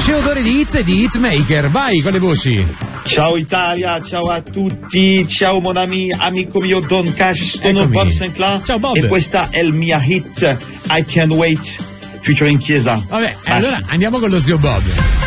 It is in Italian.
ricevitore di hit e di hitmaker. Vai con le voci. Ciao Italia, ciao a tutti, ciao mon ami, amico mio Don Cash, sono Eccomi. Bob Sinclair. Ciao, Bob. E questa è il mia hit, I Can't Wait, featuring Chiesa. Vabbè, Bash. allora andiamo con lo zio Bob.